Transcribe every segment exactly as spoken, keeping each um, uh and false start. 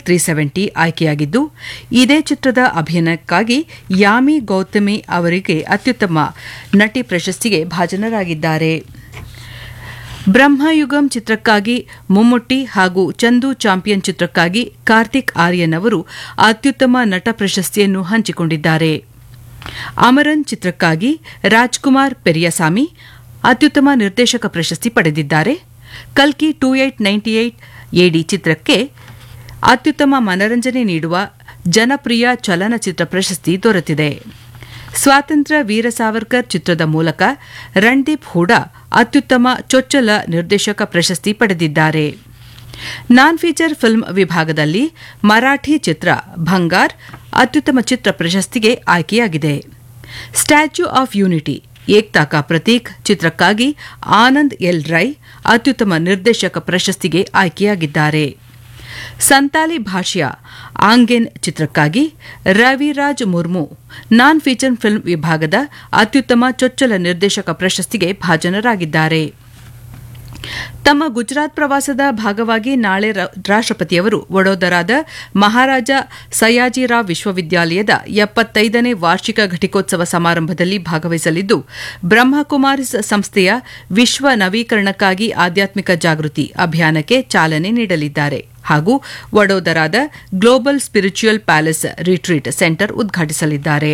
Three seventy ಆಯ್ಕೆಯಾಗಿದ್ದು ಇದೇ ಚಿತ್ರದ ಅಭಿನಯಕ್ಕಾಗಿ ಯಾಮಿ ಗೌತಮಿ ಅವರಿಗೆ ಅತ್ಯುತ್ತಮ ನಟಿ ಪ್ರಶಸ್ತಿಗೆ ಭಾಜನರಾಗಿದ್ದಾರೆ. ಬ್ರಹ್ಮಯುಗಂ ಚಿತ್ರಕ್ಕಾಗಿ ಮುಮ್ಮುಟ್ಟಿ ಹಾಗೂ ಚಂದು ಚಾಂಪಿಯನ್ ಚಿತ್ರಕ್ಕಾಗಿ ಕಾರ್ತಿಕ್ ಆರ್ಯನ್ ಅವರು ಅತ್ಯುತ್ತಮ ನಟ ಪ್ರಶಸ್ತಿಯನ್ನು ಹಂಚಿಕೊಂಡಿದ್ದಾರೆ. ಅಮರನ್ ಚಿತ್ರಕ್ಕಾಗಿ ರಾಜ್ಕುಮಾರ್ ಪೆರಿಯಸಾಮಿ ಅತ್ಯುತ್ತಮ ನಿರ್ದೇಶಕ ಪ್ರಶಸ್ತಿ ಪಡೆದಿದ್ದಾರೆ. ಕಲ್ಕಿ ಟೂ ಏಟ್ ನೈಂಟಿ ಏಟ್ ಎಡಿ ಚಿತ್ರಕ್ಕೆ ಅತ್ಯುತ್ತಮ ಮನರಂಜನೆ ನೀಡುವ ಜನಪ್ರಿಯ ಚಲನಚಿತ್ರ ಪ್ರಶಸ್ತಿ ದೊರೆತಿದೆ. ಸ್ವಾತಂತ್ರ್ಯ ವೀರ ಸಾವರ್ಕರ್ ಚಿತ್ರದ ಮೂಲಕ ರಣದೀಪ್ ಹೂಡಾ ಅತ್ಯುತ್ತಮ ಚೊಚ್ಚಲ ನಿರ್ದೇಶಕ ಪ್ರಶಸ್ತಿ ಪಡೆದಿದ್ದಾರೆ. ನಾನ್ ಫೀಚರ್ ಫಿಲ್ಮ್ ವಿಭಾಗದಲ್ಲಿ ಮರಾಠಿ ಚಿತ್ರ ಭಂಗಾರ್ ಅತ್ಯುತ್ತಮ ಚಿತ್ರ ಪ್ರಶಸ್ತಿಗೆ ಆಯ್ಕೆಯಾಗಿದೆ. ಸ್ಟ್ಯಾಚ್ಯೂ ಆಫ್ ಯೂನಿಟಿ ಏಕ್ತಾ ಕಾ ಪ್ರತೀಕ್ ಚಿತ್ರಕ್ಕಾಗಿ ಆನಂದ್ ಎಲ್ ರೈ ಅತ್ಯುತ್ತಮ ನಿರ್ದೇಶಕ ಪ್ರಶಸ್ತಿಗೆ ಆಯ್ಕೆಯಾಗಿದ್ದಾರೆ. ಸಂತಾಲಿ ಭಾಷೆಯ ಆಂಗೆನ್ ಚಿತ್ರಕ್ಕಾಗಿ ರವಿರಾಜ್ ಮುರ್ಮು ನಾನ್ ಫೀಚರ್ ಫಿಲ್ಮ್ ವಿಭಾಗದ ಅತ್ಯುತ್ತಮ ಚೊಚ್ಚಲ ನಿರ್ದೇಶಕ ಪ್ರಶಸ್ತಿಗೆ ಭಾಜನರಾಗಿದ್ದಾರೆ. ತಮ್ಮ ಗುಜರಾತ್ ಪ್ರವಾಸದ ಭಾಗವಾಗಿ ನಾಳೆ ರಾಷ್ಟ್ರಪತಿಯವರು ವಡೋದರಾದ ಮಹಾರಾಜ ಸಯಾಜಿರಾವ್ ವಿಶ್ವವಿದ್ಯಾಲಯದ ಎಪ್ಪತ್ತೈದನೇ ವಾರ್ಷಿಕ ಘಟಿಕೋತ್ಸವ ಸಮಾರಂಭದಲ್ಲಿ ಭಾಗವಹಿಸಲಿದ್ದು ಬ್ರಹ್ಮಕುಮಾರಿಸ್ ಸಂಸ್ಥೆಯ ವಿಶ್ವ ನವೀಕರಣಕ್ಕಾಗಿ ಆಧ್ಯಾತ್ಮಿಕ ಜಾಗೃತಿ ಅಭಿಯಾನಕ್ಕೆ ಚಾಲನೆ ನೀಡಲಿದ್ದಾರೆ ಹಾಗೂ ವಡೋದರಾದ global spiritual palace retreat centre ಉದ್ಘಾಟಿಸಲಿದ್ದಾರೆ.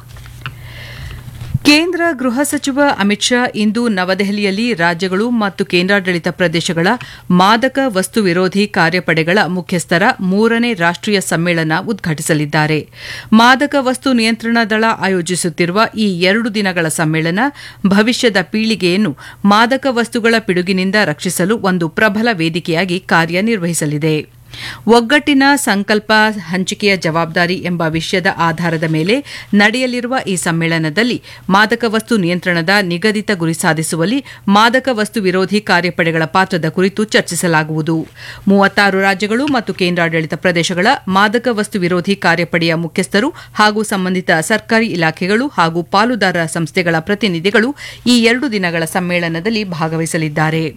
ಕೇಂದ್ರ ಗೃಹ ಸಚಿವ ಅಮಿತ್ ಶಾ ಇಂದು ನವದೆಹಲಿಯಲ್ಲಿ ರಾಜ್ಯಗಳು ಮತ್ತು ಕೇಂದ್ರಾಡಳಿತ ಪ್ರದೇಶಗಳ ಮಾದಕ ವಸ್ತು ವಿರೋಧಿ ಕಾರ್ಯಪಡೆಗಳ ಮುಖ್ಯಸ್ಥರ ಮೂರನೇ ರಾಷ್ಟೀಯ ಸಮ್ಮೇಳನ ಉದ್ಘಾಟಿಸಲಿದ್ದಾರೆ. ಮಾದಕ ವಸ್ತು ನಿಯಂತ್ರಣ ದಳ ಆಯೋಜಿಸುತ್ತಿರುವ ಈ ಎರಡು ದಿನಗಳ ಸಮ್ಮೇಳನ ಭವಿಷ್ಯದ ಪೀಳಿಗೆಯನ್ನು ಮಾದಕ ವಸ್ತುಗಳ ಪಿಡುಗಿನಿಂದ ರಕ್ಷಿಸಲು ಒಂದು ಪ್ರಬಲ ವೇದಿಕೆಯಾಗಿ ಕಾರ್ಯನಿರ್ವಹಿಸಲಿದೆ. ಒಗ್ಗಟ್ಟಿನ ಸಂಕಲ್ಪ ಹಂಚಿಕೆಯ ಜವಾಬ್ದಾರಿ ಎಂಬ ವಿಷಯದ ಆಧಾರದ ಮೇಲೆ ನಡೆಯಲಿರುವ ಈ ಸಮ್ಮೇಳನದಲ್ಲಿ ಮಾದಕ ವಸ್ತು ನಿಯಂತ್ರಣದ ನಿಗದಿತ ಗುರಿ ಸಾಧಿಸುವಲ್ಲಿ ಮಾದಕ ವಸ್ತು ವಿರೋಧಿ ಕಾರ್ಯಪಡೆಗಳ ಪಾತ್ರದ ಕುರಿತು ಚರ್ಚಿಸಲಾಗುವುದು. ಮೂವತ್ತಾರು ರಾಜ್ಯಗಳು ಮತ್ತು ಕೇಂದ್ರಾಡಳಿತ ಪ್ರದೇಶಗಳ ಮಾದಕ ವಸ್ತು ವಿರೋಧಿ ಕಾರ್ಯಪಡೆಯ ಮುಖ್ಯಸ್ಥರು ಹಾಗೂ ಸಂಬಂಧಿತ ಸರ್ಕಾರಿ ಇಲಾಖೆಗಳು ಹಾಗೂ ಪಾಲುದಾರ ಸಂಸ್ಥೆಗಳ ಪ್ರತಿನಿಧಿಗಳು ಈ ಎರಡು ದಿನಗಳ ಸಮ್ಮೇಳನದಲ್ಲಿ ಭಾಗವಹಿಸಲಿದ್ದಾರೆ.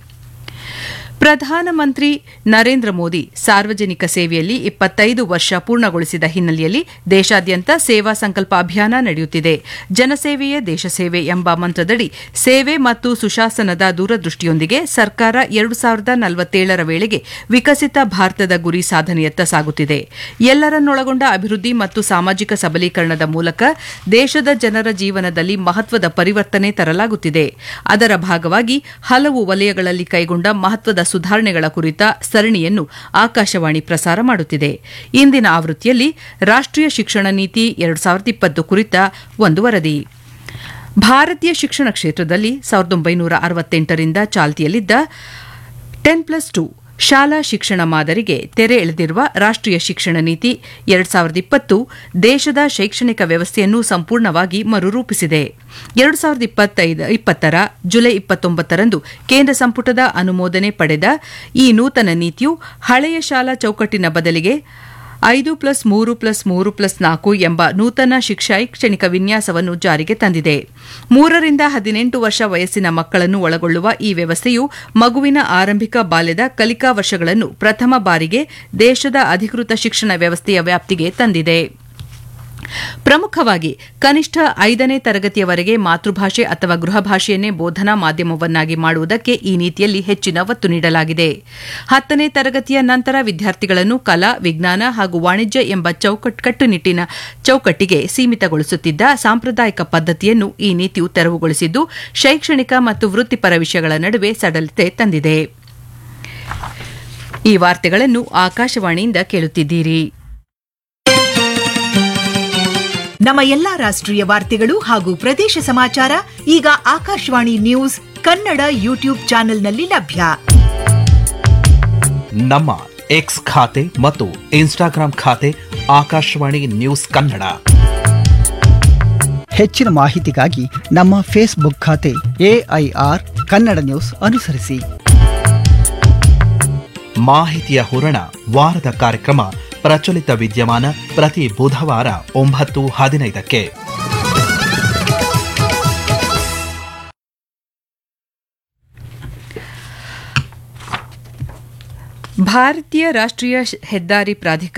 ಪ್ರಧಾನಮಂತ್ರಿ ನರೇಂದ್ರ ಮೋದಿ ಸಾರ್ವಜನಿಕ ಸೇವೆಯಲ್ಲಿ ಇಪ್ಪತ್ತೈದು ವರ್ಷ ಪೂರ್ಣಗೊಳಿಸಿದ ಹಿನ್ನೆಲೆಯಲ್ಲಿ ದೇಶಾದ್ಯಂತ ಸೇವಾ ಸಂಕಲ್ಪ ಅಭಿಯಾನ ನಡೆಯುತ್ತಿದೆ. ಜನಸೇವೆಯೇ ದೇಶ ಸೇವೆ ಎಂಬ ಮಂತ್ರದಡಿ ಸೇವೆ ಮತ್ತು ಸುಶಾಸನದ ದೂರದೃಷ್ಟಿಯೊಂದಿಗೆ ಸರ್ಕಾರ ಎರಡು ಸಾವಿರದ ನಲವತ್ತೇಳರ ವೇಳೆಗೆ ವಿಕಸಿತ ಭಾರತದ ಗುರಿ ಸಾಧನೆಯತ್ತ ಸಾಗುತ್ತಿದೆ. ಎಲ್ಲರನ್ನೊಳಗೊಂಡ ಅಭಿವೃದ್ಧಿ ಮತ್ತು ಸಾಮಾಜಿಕ ಸಬಲೀಕರಣದ ಮೂಲಕ ದೇಶದ ಜನರ ಜೀವನದಲ್ಲಿ ಮಹತ್ವದ ಪರಿವರ್ತನೆ ತರಲಾಗುತ್ತಿದೆ. ಅದರ ಭಾಗವಾಗಿ ಹಲವು ವಲಯಗಳಲ್ಲಿ ಕೈಗೊಂಡ ಮಹತ್ವದ ಸುಧಾರಣೆಗಳ ಕುರಿತ ಸರಣಿಯನ್ನು ಆಕಾಶವಾಣಿ ಪ್ರಸಾರ ಮಾಡುತ್ತಿದೆ. ಇಂದಿನ ಆವೃತ್ತಿಯಲ್ಲಿ ರಾಷ್ಟೀಯ ಶಿಕ್ಷಣ ನೀತಿ ಎರಡು ಸಾವಿರದ ಇಪ್ಪತ್ತು ಕುರಿತ ಒಂದು ವರದಿ. ಭಾರತೀಯ ಶಿಕ್ಷಣ ಕ್ಷೇತ್ರದಲ್ಲಿ ಸಾವಿರದ ಒಂಬೈನೂರ ಅರವತ್ತೆಂಟರಿಂದ ಚಾಲ್ತಿಯಲ್ಲಿದ್ದ ಟೆನ್ ಪ್ಲಸ್ ಟು ಶಾಲಾ ಶಿಕ್ಷಣ ಮಾದರಿಗೆ ತೆರೆ ಎಳೆದಿರುವ ರಾಷ್ಟೀಯ ಶಿಕ್ಷಣ ನೀತಿ ಎರಡು ಸಾವಿರದ ಇಪ್ಪತ್ತು ದೇಶದ ಶೈಕ್ಷಣಿಕ ವ್ಯವಸ್ಥೆಯನ್ನು ಸಂಪೂರ್ಣವಾಗಿ ಮರುರೂಪಿಸಿದೆ. ಎರಡು ಸಾವಿರದ ಇಪ್ಪತ್ತರ ಜುಲೈ ಇಪ್ಪತ್ತೊಂಬತ್ತರಂದು ಕೇಂದ್ರ ಸಂಪುಟದ ಅನುಮೋದನೆ ಪಡೆದ ಈ ನೂತನ ನೀತಿಯು ಹಳೆಯ ಶಾಲಾ ಚೌಕಟ್ಟಿನ ಬದಲಿಗೆ ಐದು ಪ್ಲಸ್ ಮೂರು ಪ್ಲಸ್ ಮೂರು ಪ್ಲಸ್ ನಾಲ್ಕು ಎಂಬ ನೂತನ ಶೈಕ್ಷಣಿಕ ವಿನ್ಯಾಸವನ್ನು ಜಾರಿಗೆ ತಂದಿದೆ. ಮೂರರಿಂದ ಹದಿನೆಂಟು ವರ್ಷ ವಯಸ್ಸಿನ ಮಕ್ಕಳನ್ನು ಒಳಗೊಳ್ಳುವ ಈ ವ್ಯವಸ್ಥೆಯು ಮಗುವಿನ ಆರಂಭಿಕ ಬಾಲ್ಯದ ಕಲಿಕಾ ವರ್ಷಗಳನ್ನು ಪ್ರಥಮ ಬಾರಿಗೆ ದೇಶದ ಅಧಿಕೃತ ಶಿಕ್ಷಣ ವ್ಯವಸ್ಥೆಯ ವ್ಯಾಪ್ತಿಗೆ ತಂದಿದೆ. ಪ್ರಮುಖವಾಗಿ ಕನಿಷ್ಠ ಐದನೇ ತರಗತಿಯವರೆಗೆ ಮಾತೃಭಾಷೆ ಅಥವಾ ಗೃಹ ಭಾಷೆಯನ್ನೇ ಬೋಧನಾ ಮಾಧ್ಯಮವನ್ನಾಗಿ ಮಾಡುವುದಕ್ಕೆ ಈ ನೀತಿಯಲ್ಲಿ ಹೆಚ್ಚಿನ ಒತ್ತು ನೀಡಲಾಗಿದೆ. ಹತ್ತನೇ ತರಗತಿಯ ನಂತರ ವಿದ್ಯಾರ್ಥಿಗಳನ್ನು ಕಲಾ, ವಿಜ್ಞಾನ ಹಾಗೂ ವಾಣಿಜ್ಯ ಎಂಬ ಕಟ್ಟುನಿಟ್ಟಿನ ಚೌಕಟ್ಟಿಗೆ ಸೀಮಿತಗೊಳಿಸುತ್ತಿದ್ದ ಸಾಂಪ್ರದಾಯಿಕ ಪದ್ಧತಿಯನ್ನು ಈ ನೀತಿಯು ತೆರವುಗೊಳಿಸಿದ್ದು ಶೈಕ್ಷಣಿಕ ಮತ್ತು ವೃತ್ತಿಪರ ವಿಷಯಗಳ ನಡುವೆ ಸಡಲತೆ ತಂದಿದೆ. ಈ ವಾರ್ತೆಗಳನ್ನು ಆಕಾಶವಾಣಿಯಿಂದ ಕೇಳುತ್ತಿದ್ದೀರಿ. ನಮ್ಮ ಎಲ್ಲಾ ರಾಷ್ಟ್ರೀಯ ವಾರ್ತೆಗಳು ಹಾಗೂ ಪ್ರದೇಶ ಸಮಾಚಾರ ಈಗ ಆಕಾಶವಾಣಿ ನ್ಯೂಸ್ ಕನ್ನಡ ಯೂಟ್ಯೂಬ್ ಚಾನೆಲ್ನಲ್ಲಿ ಲಭ್ಯ. ನಮ್ಮ ಎಕ್ಸ್ ಖಾತೆ ಮತ್ತು ಇನ್ಸ್ಟಾಗ್ರಾಂ ಖಾತೆ ಆಕಾಶವಾಣಿ ನ್ಯೂಸ್ ಕನ್ನಡ. ಹೆಚ್ಚಿನ ಮಾಹಿತಿಗಾಗಿ ನಮ್ಮ ಫೇಸ್ಬುಕ್ ಖಾತೆ ಎಐಆರ್ ಕನ್ನಡ ನ್ಯೂಸ್ ಅನುಸರಿಸಿ. ಮಾಹಿತಿಯ ಹೂರಣ ವಾರದ ಕಾರ್ಯಕ್ರಮ ಪ್ರಚಲಿತ ವಿದ್ಯಮಾನ ಪ್ರತಿ ಬುಧವಾರ ಒಂಬತ್ತು ಹದಿನೈದಕ್ಕೆ. ಭಾರತೀಯ ರಾಷ್ಟ್ರೀಯ ಹೆದ್ದಾರಿ ಪ್ರಾಧಿಕಾರ